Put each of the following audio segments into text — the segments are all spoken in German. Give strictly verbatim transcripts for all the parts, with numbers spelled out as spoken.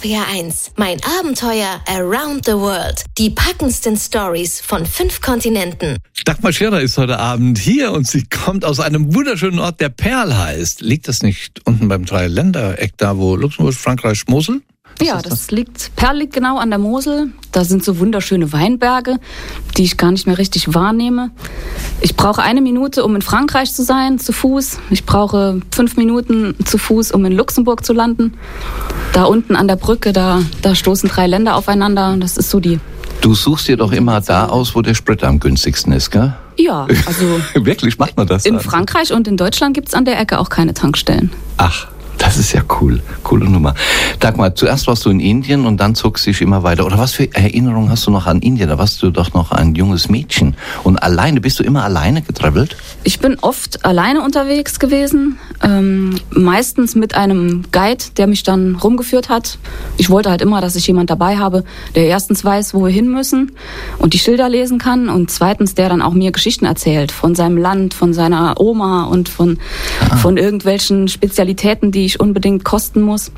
R P R eins. Mein Abenteuer Around the World. Die packendsten Stories von fünf Kontinenten. Dagmar Scherer ist heute Abend hier und sie kommt aus einem wunderschönen Ort, der Perl heißt. Liegt das nicht unten beim Dreiländereck da, wo Luxemburg, Frankreich, Mosel? Ja, das, das liegt, Perl liegt genau an der Mosel. Da sind so wunderschöne Weinberge, die ich gar nicht mehr richtig wahrnehme. Ich brauche eine Minute, um in Frankreich zu sein, zu Fuß. Ich brauche fünf Minuten zu Fuß, um in Luxemburg zu landen. Da unten an der Brücke, da, da stoßen drei Länder aufeinander. Das ist so die... Du suchst dir doch immer da aus, wo der Sprit am günstigsten ist, gell? Ja, also... Wirklich, macht man das? In dann? Frankreich und in Deutschland gibt's an der Ecke auch keine Tankstellen. Ach. Das ist ja cool, coole Nummer. Dagmar, zuerst warst du in Indien und dann zog sich immer weiter. Oder was für Erinnerungen hast du noch an Indien? Da warst du doch noch ein junges Mädchen. Und alleine, bist du immer alleine getravelt? Ich bin oft alleine unterwegs gewesen, ähm, meistens mit einem Guide, der mich dann rumgeführt hat. Ich wollte halt immer, dass ich jemand dabei habe, der erstens weiß, wo wir hin müssen und die Schilder lesen kann und zweitens, der dann auch mir Geschichten erzählt von seinem Land, von seiner Oma und von, ah. von irgendwelchen Spezialitäten, die ich unbedingt kosten muss.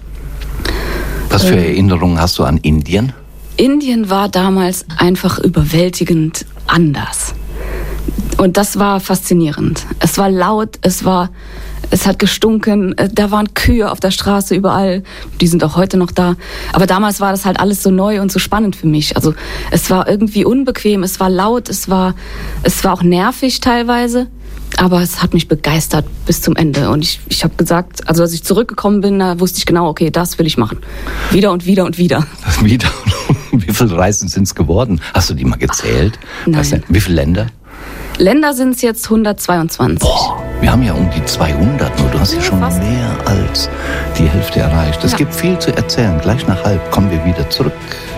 Was für Erinnerungen hast du an Indien? Indien war damals einfach überwältigend anders. Und das war faszinierend. Es war laut, es war, es hat gestunken, da waren Kühe auf der Straße überall. Die sind auch heute noch da. Aber damals war das halt alles so neu und so spannend für mich. Also es war irgendwie unbequem, es war laut, es war, es war auch nervig teilweise. Aber es hat mich begeistert bis zum Ende. Und ich, ich habe gesagt, also als ich zurückgekommen bin, da wusste ich genau, okay, das will ich machen. Wieder und wieder und wieder. Wieder und wie viele Reisen sind es geworden? Hast du die mal gezählt? Nein. Was denn? Wie viele Länder? Länder sind es jetzt hundertzweiundzwanzig. Boah, wir haben ja um die zweihundert nur. Du hast ja, ja schon fast mehr als die Hälfte erreicht. Es ja. gibt viel zu erzählen. Gleich nach halb kommen wir wieder zurück.